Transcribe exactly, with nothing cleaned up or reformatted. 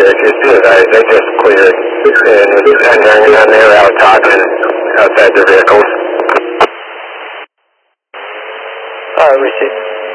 if you did, I, they just cleared. And, and, and they're out talking outside their vehicles. Alright, received.